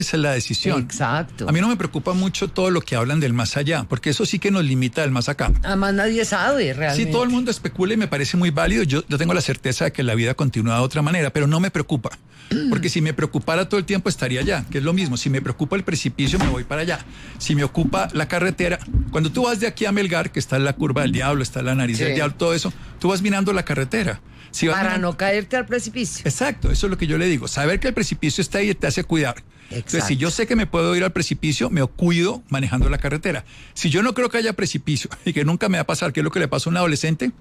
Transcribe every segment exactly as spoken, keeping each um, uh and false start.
esa es la decisión. Exacto. A mí no me preocupa mucho todo lo que hablan del más allá, porque eso sí que nos limita del más acá. Además nadie sabe realmente. Sí, todo el mundo especula y me parece muy válido. Yo, yo tengo la certeza de que la vida continúa de otra manera, pero no me preocupa. Porque si me preocupara todo el tiempo estaría allá, que es lo mismo. Si me preocupa el precipicio, me voy para allá. Si me ocupa la carretera, cuando tú vas de aquí a Melgar, que está en la curva del diablo, está la nariz Sí. del diablo, todo eso, tú vas mirando la carretera. Si vas Para mirando... no caerte al precipicio. Exacto, eso es lo que yo le digo. Saber que el precipicio está ahí te hace cuidar. Entonces, Exacto. si yo sé que me puedo ir al precipicio, me cuido manejando la carretera. Si yo no creo que haya precipicio y que nunca me va a pasar, que es lo que le pasa a un adolescente,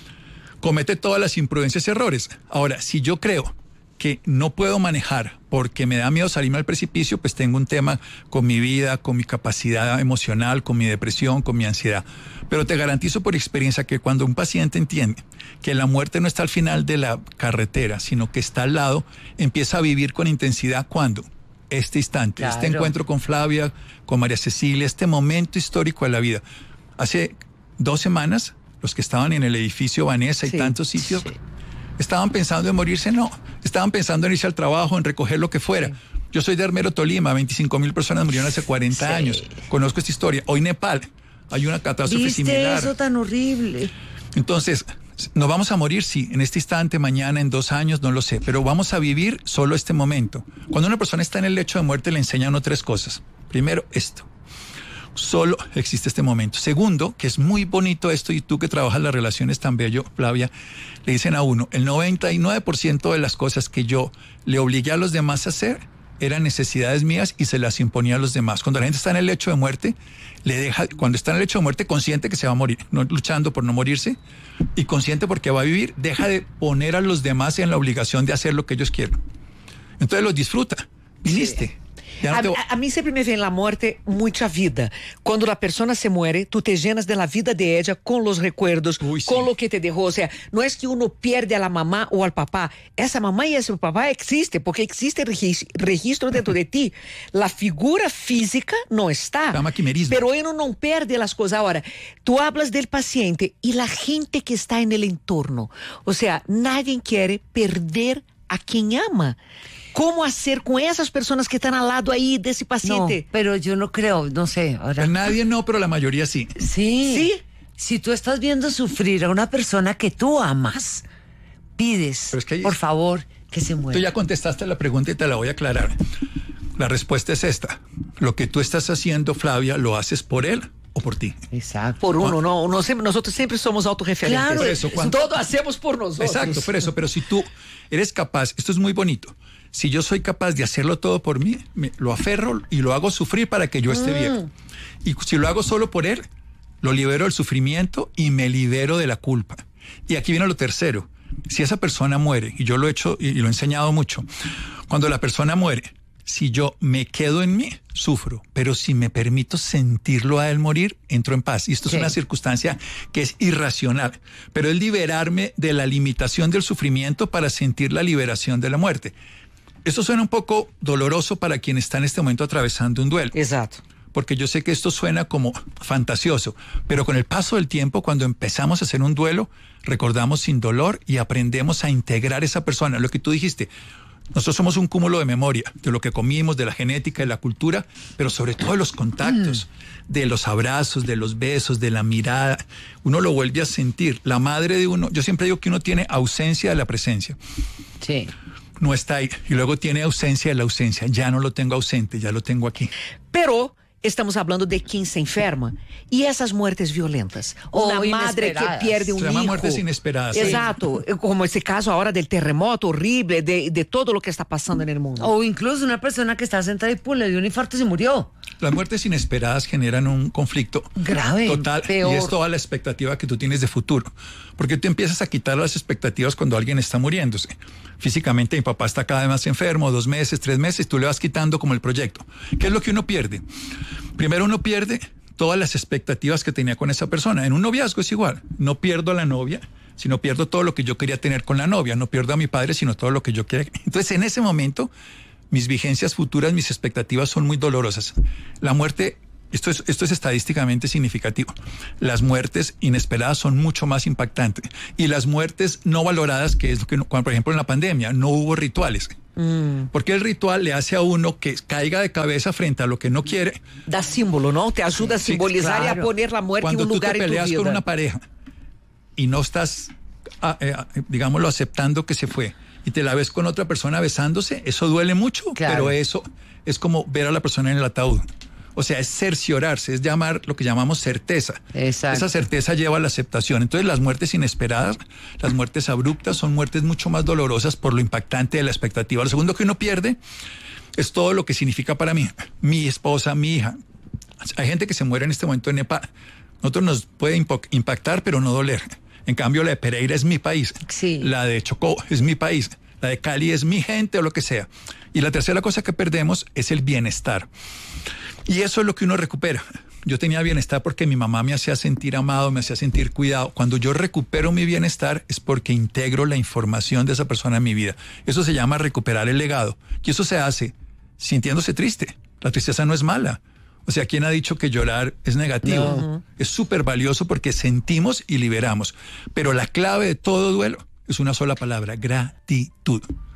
comete todas las imprudencias y errores. Ahora, si yo creo que no puedo manejar porque me da miedo salirme al precipicio, pues tengo un tema con mi vida, con mi capacidad emocional, con mi depresión, con mi ansiedad. Pero te garantizo por experiencia que cuando un paciente entiende que la muerte no está al final de la carretera, sino que está al lado, empieza a vivir con intensidad. ¿Cuándo? Este instante, Claro. este encuentro con Flavia, con María Cecilia, este momento histórico de la vida. Hace dos semanas, los que estaban en el edificio Vanessa y Sí, tantos sitios, sí. estaban pensando en morirse, no. Estaban pensando en irse al trabajo, en recoger lo que fuera. Sí. Yo soy de Armero, Tolima, veinticinco mil personas murieron hace cuarenta Sí. años. Conozco esta historia. Hoy Nepal, hay una catástrofe ¿Viste similar. eso tan horrible? Entonces, nos vamos a morir, sí, en este instante, mañana, en dos años, no lo sé, pero vamos a vivir solo este momento. Cuando una persona está en el lecho de muerte, le enseñan a uno tres cosas. Primero, esto. Solo existe este momento. Segundo, que es muy bonito esto, y tú que trabajas las relaciones tan bello, Flavia, le dicen a uno, el noventa y nueve por ciento de las cosas que yo le obligué a los demás a hacer eran necesidades mías y se las imponía a los demás. Cuando la gente está en el lecho de muerte, le deja, cuando está en el lecho de muerte, consciente que se va a morir, no luchando por no morirse, y consciente porque va a vivir, deja de poner a los demás en la obligación de hacer lo que ellos quieren. Entonces los disfruta. Viniste. Sí. Ya no A, te... a, a mí sempre me vem na morte muita vida. Quando a persona se muere, tu te llenas de la vida de ella con los recuerdos, Uy, sí. con lo que te dejó. O sea, no es que uno pierde a la mamá o al papá. Esa mamá y ese papá existe, porque existe regis- registro dentro de ti. La figura física no está. Se llama quimerismo. Pero uno no pierde las cosas. Ahora, tú hablas del paciente y la gente que está en el entorno. O sea, nadie quiere perder a quien ama. ¿Cómo hacer con esas personas que están al lado ahí de ese No, paciente? pero yo no creo, no sé. Ahora. Nadie no, pero la mayoría sí. Sí. ¿Sí? Si tú estás viendo sufrir a una persona que tú amas, pides, Pero es que ahí- por favor, que se muera. Tú ya contestaste la pregunta y te la voy a aclarar. La respuesta es esta. Lo que tú estás haciendo, Flavia, ¿lo haces por él o por ti? Exacto. Por uno, no, no siempre- nosotros siempre somos autorreferentes. Claro, Por eso, cuando- Todo hacemos por nosotros. Exacto, por eso. Pero si tú eres capaz, esto es muy bonito. Si yo soy capaz de hacerlo todo por mí, me, lo aferro y lo hago sufrir para que yo esté Mm. bien. Y si lo hago solo por él, lo libero del sufrimiento y me libero de la culpa. Y aquí viene lo tercero. Si esa persona muere, y yo lo he hecho y, y lo he enseñado mucho, cuando la persona muere, si yo me quedo en mí, sufro, pero si me permito sentirlo a él morir, entro en paz. Y esto Sí. es una circunstancia que es irracional, pero es liberarme de la limitación del sufrimiento para sentir la liberación de la muerte. Esto suena un poco doloroso para quien está en este momento atravesando un duelo, Exato. porque yo sé que esto suena como fantasioso, pero con el paso del tiempo, cuando empezamos a hacer un duelo, recordamos sin dolor y aprendemos a integrar esa persona. Lo que tú dijiste, nosotros somos un cúmulo de memoria, de lo que comimos, de la genética, de la cultura, pero sobre todo de los contactos, de los abrazos, de los besos, de la mirada. Uno lo vuelve a sentir. La madre de uno, yo siempre digo que uno tiene ausencia de la presencia. Sí. No está ahí. Y luego tiene ausencia de la ausencia. Ya no lo tengo ausente, ya lo tengo aquí. Pero estamos hablando de quien se enferma y esas muertes violentas. O Una madre que inesperadas. pierde un Se llama hijo. muertes inesperadas. Exato. Como ese caso ahora del terremoto horrible, de, de todo lo que está pasando en el mundo. O incluso una persona que está sentada y pum, le dio un infarto y se murió. Las muertes inesperadas generan un conflicto Grave, total, peor. y es toda la expectativa que tú tienes de futuro, porque tú empiezas a quitar las expectativas cuando alguien está muriéndose. Físicamente mi papá está cada vez más enfermo, dos meses, tres meses, tú le vas quitando como el proyecto. ¿Qué es lo que uno pierde? Primero uno pierde todas las expectativas que tenía con esa persona. En un noviazgo es igual, no pierdo a la novia, sino pierdo todo lo que yo quería tener con la novia, no pierdo a mi padre, sino todo lo que yo quería. Entonces en ese momento mis vigencias futuras, mis expectativas son muy dolorosas. La muerte, esto es, esto es estadísticamente significativo. Las muertes inesperadas son mucho más impactantes. Y las muertes no valoradas, que es lo que, no- cuando, por ejemplo, en la pandemia no hubo rituales. Mm. Porque el ritual le hace a uno que caiga de cabeza frente a lo que no quiere. Da símbolo, ¿no? Te ayuda a simbolizar sí, claro. y a poner la muerte Cuando en un lugar en tu vida. Cuando tú te peleas con una pareja y no estás, eh, digámoslo, aceptando que se fue, y te la ves con otra persona besándose, eso duele mucho, claro. pero eso es como ver a la persona en el ataúd. O sea, es cerciorarse, es llamar lo que llamamos certeza. Exacto. Esa certeza lleva a la aceptación. Entonces, las muertes inesperadas, las muertes abruptas, son muertes mucho más dolorosas por lo impactante de la expectativa. Lo segundo que uno pierde es todo lo que significa para mí, mi esposa, mi hija. Hay gente que se muere en este momento en Nepal. Nosotros nos puede impactar, pero no doler. En cambio, la de Pereira es mi país. Sí. La de Chocó es mi país. La de Cali es mi gente o lo que sea. Y la tercera cosa que perdemos es el bienestar. Y eso es lo que uno recupera. Yo tenía bienestar porque mi mamá me hacía sentir amado, me hacía sentir cuidado. Cuando yo recupero mi bienestar es porque integro la información de esa persona en mi vida. Eso se llama recuperar el legado. Y eso se hace sintiéndose triste. La tristeza no es mala. O sea, ¿quién ha dicho que llorar es negativo? No. Es súper valioso porque sentimos y liberamos. Pero la clave de todo duelo es una sola palabra: gratitud.